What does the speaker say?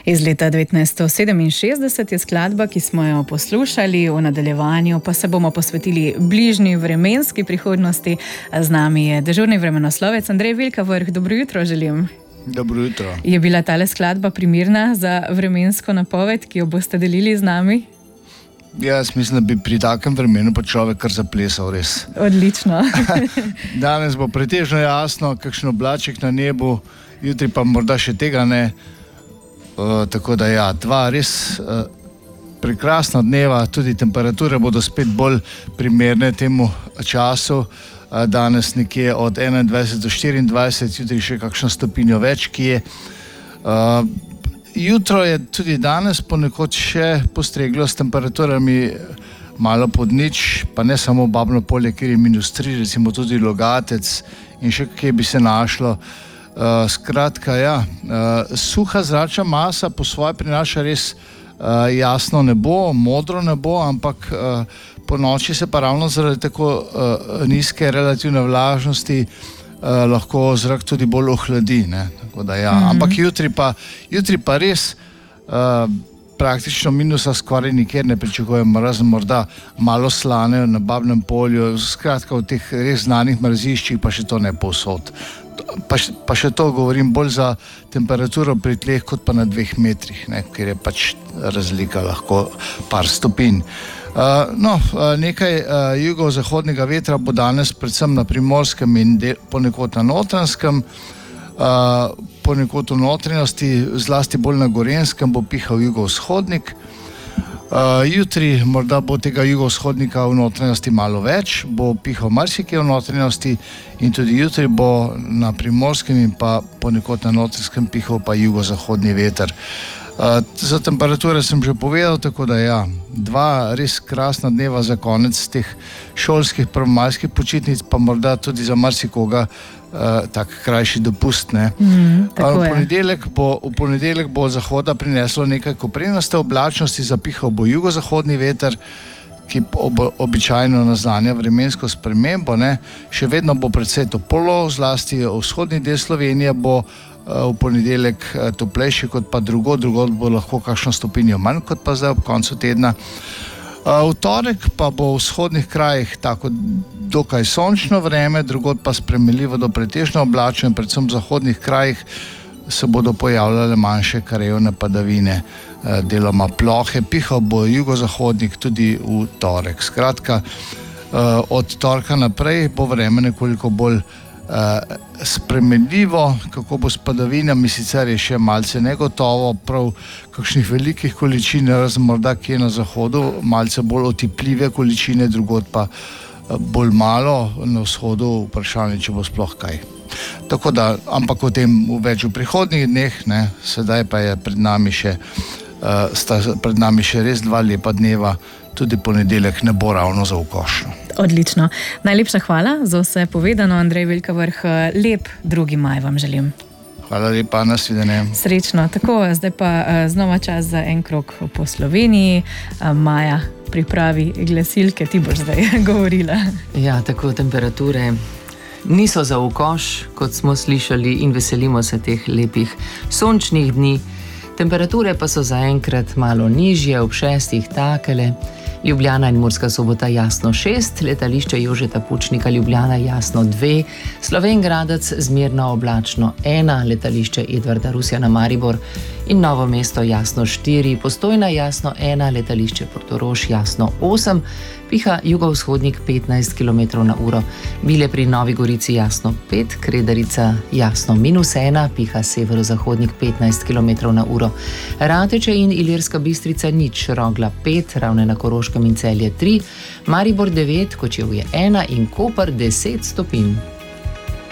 Iz leta 1967 je skladba, ki smo jo poslušali, v nadaljevanju pa se bomo posvetili bližnji vremenski prihodnosti. Z nami je dežurni vremenoslovec Andrej Vilkavrh. Dobro jutro želim. Dobro jutro. Je bila tale skladba primirna za vremensko napoved, ki jo boste delili z nami? Jaz mislim, da bi pri takem vremenu pa človek kar zaplesal, res. Odlično. Danes bo pretežno jasno, kakšen oblaček na nebu, jutri pa morda še tega ne. Tako da ja, dva res prekrasna dneva, tudi temperature bodo spet bolj primerne temu času. Danes nekje od 21 do 24, jutri še kakšno stopinjo več, ki je. Jutro je tudi danes ponekod še postreglo s temperaturami malo pod nič, pa ne samo Babno Polje, kjer je -3, recimo tudi Logatec in še kje bi se našlo. Skratka, ja, suha zračna masa po svoje prinaša res jasno nebo, modro nebo, ampak po noči se pa ravno zaradi tako nizke relativne vlažnosti lahko zrak tudi bolj ohladi, ne? Tako da ja, ampak jutri pa res praktično minusa skoraj nikjer ne pričakujemo, razen morda malo slane na Babnem Polju, skratka v teh res znanih mraziščih, pa še to ne povsod. Pa še to govorim bolj za temperaturo pri tleh kot pa na 2 metrih, ne, ker je pač razlika lahko par stopinj. Nekaj jugozahodnega vetra bo danes predvsem na Primorskem in ponekod na Notranjskem, ponekod v notranjosti, zlasti bolj na Gorenjskem bo pihal jugovzhodnik. Jutri morda bo tega jugovzhodnika v notranjosti malo več, bo pihal marsikje v notranjosti in tudi jutri bo na Primorskem in pa ponekod na Notranjskem pihal pa jugozahodni veter. Za temperature sem že povedal, tako da ja, dva res krasna dneva za konec teh šolskih prvomajskih počitnic, pa morda tudi za marsikoga tak krajši dopust, ne. V ponedeljek bo od zahoda prineslo nekaj koprenaste oblačnosti, zapihal bo jugozahodni veter, ki običajno naznanja vremensko spremembo, ne. Še vedno bo precej toplo, zlasti vzhodni del Slovenije bo v ponedeljek toplejši kot pa drugod bo lahko kakšno stopinjo manj kot pa zdaj ob koncu tedna. V torek pa bo v vzhodnih krajih tako dokaj sončno vreme, drugod pa spremenljivo do pretežno oblačno in predvsem v zahodnih krajih se bodo pojavljale manjše krajevne padavine, deloma plohe, pihal bo jugozahodnik tudi v torek. Skratka, od torka naprej bo vreme nekoliko bolj spremenljivo, kako bo s padavinami, sicer je še malce negotovo, prav kakšnih velikih količin, razen morda kje na zahodu, malce bolj otipljive količine, drugod pa bolj malo, na vzhodu vprašanje, če bo sploh kaj. Tako da, ampak o tem več v prihodnjih dneh, ne, sedaj pa je pred nami še res 2 lepa dneva, tudi ponedeljek ne bo ravno za ukošno. Odlično. Najlepša hvala za vse povedano, Andrej Vilkavrh. Lep 2. maj vam želim. Hvala lepa, nasvidenje. Srečno. Tako, zdaj pa znova čas za en krog po Sloveniji. Maja, pripravi glasilke, ti boš zdaj govorila. Ja, tako temperature niso za ukoš, kot smo slišali, in veselimo se teh lepih sončnih dni. Temperature pa so zaenkrat malo nižje, ob 6 takele. Ljubljana in Murska Sobota jasno 6, letališče Jožeta Pučnika Ljubljana jasno 2, Slovenj Gradec zmerno oblačno 1, letališče Edvarda Rusjana Maribor in Novo mesto jasno 4, Postojna jasno 1, letališče Portorož jasno 8, piha jugovzhodnik 15 km/h, Bilje pri Novi Gorici jasno 5, Kredarica jasno -1, piha severozahodnik 15 km/h, Rateče in Ilirska Bistrica nič, Rogla 5, Ravne na Koroškem in Celje 3, Maribor 9, Kočevje 1 in Koper 10 stopinj.